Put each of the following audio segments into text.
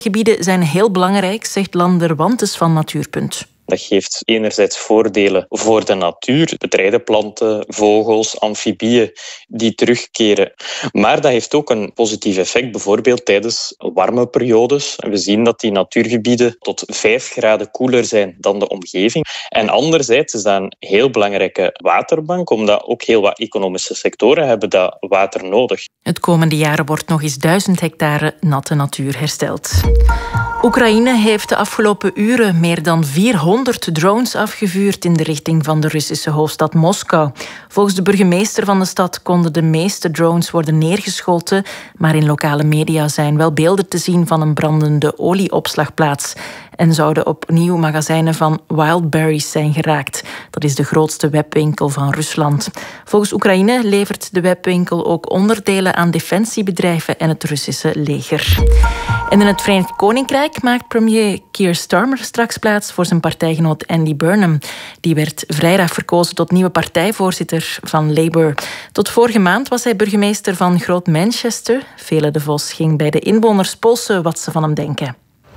Gebieden zijn heel belangrijk, zegt Lander Wantes van Natuurpunt. Dat geeft enerzijds voordelen voor de natuur, bedrijdenplanten, vogels, amfibieën die terugkeren. Maar dat heeft ook een positief effect, bijvoorbeeld tijdens warme periodes. We zien dat die natuurgebieden tot 5 graden koeler zijn dan de omgeving. En anderzijds is dat een heel belangrijke waterbank, omdat ook heel wat economische sectoren hebben dat water nodig. Het komende jaren wordt nog eens 1000 hectare natte natuur hersteld. Oekraïne heeft de afgelopen uren meer dan 400 drones afgevuurd in de richting van de Russische hoofdstad Moskou. Volgens de burgemeester van de stad konden de meeste drones worden neergeschoten, maar in lokale media zijn wel beelden te zien van een brandende olieopslagplaats en zouden opnieuw magazijnen van Wildberries zijn geraakt. Dat is de grootste webwinkel van Rusland. Volgens Oekraïne levert de webwinkel ook onderdelen aan defensiebedrijven en het Russische leger. En in het Verenigd Koninkrijk maakt premier Keir Starmer straks plaats voor zijn partijgenoot Andy Burnham. Die werd vrijdag verkozen tot nieuwe partijvoorzitter van Labour. Tot vorige maand was hij burgemeester van Groot Manchester. Vele de Vos ging bij de inwoners polsen wat ze van hem denken.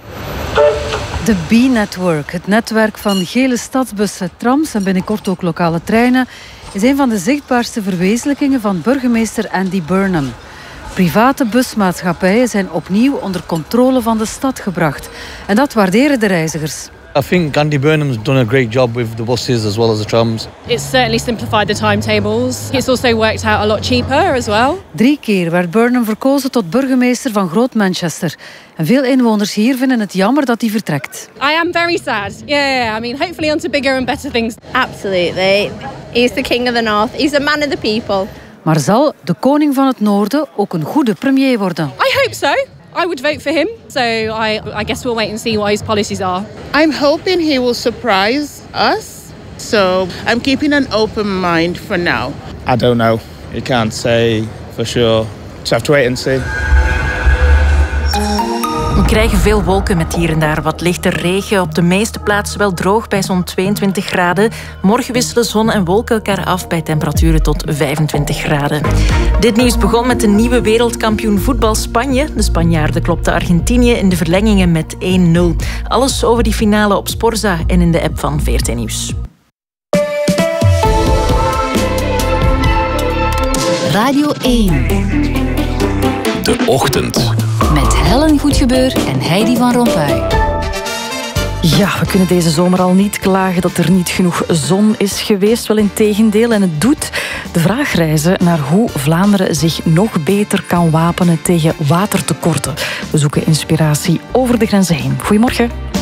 De B-Network, het netwerk van gele stadsbussen, trams en binnenkort ook lokale treinen, is een van de zichtbaarste verwezenlijkingen van burgemeester Andy Burnham. Private busmaatschappijen zijn opnieuw onder controle van de stad gebracht. En dat waarderen de reizigers. I think Andy Burnham's done a great job with the buses as well as the trams. It's certainly simplified the timetables. It's also worked out a lot cheaper as well. 3 keer werd Burnham verkozen tot burgemeester van Groot Manchester. En veel inwoners hier vinden het jammer dat hij vertrekt. I am very sad. Yeah, I mean, hopefully on to bigger and better things. Absolutely. He's the king of the north. He's a man of the people. Maar zal de koning van het noorden ook een goede premier worden? I hope so. I would vote for him. So I guess we'll wait and see what his policies are. I'm hoping he will surprise us. So I'm keeping an open mind for now. I don't know. You can't say for sure. Just have to wait and see. We krijgen veel wolken met hier en daar wat lichte regen. Op de meeste plaatsen wel droog bij zo'n 22 graden. Morgen wisselen zon en wolken elkaar af bij temperaturen tot 25 graden. Dit nieuws begon met de nieuwe wereldkampioen voetbal Spanje. De Spanjaarden klopten Argentinië in de verlengingen met 1-0. Alles over die finale op Sporza en in de app van VRT Nieuws. Radio 1. De Ochtend. Met Helen Goedgebeur en Heidi van Rompuy. Ja, we kunnen deze zomer al niet klagen dat er niet genoeg zon is geweest. Wel integendeel. En het doet de vraag reizen naar hoe Vlaanderen zich nog beter kan wapenen tegen watertekorten. We zoeken inspiratie over de grenzen heen. Goedemorgen.